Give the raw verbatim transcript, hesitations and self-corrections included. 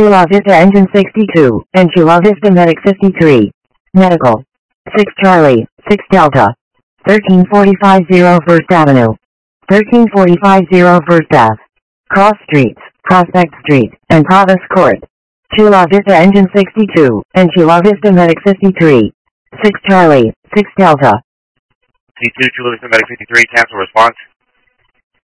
Chula Vista Engine sixty-two, and Chula Vista Medic fifty-three. Medical. six Charlie, six Delta. thirteen forty-five zero First Avenue. thirteen forty-five zero First Ave. Cross Streets, Prospect Street, and Provost Court. Chula Vista Engine sixty-two, and Chula Vista Medic fifty-three. six Charlie, six Delta. C two, Chula Vista Medic fifty-three, cancel response.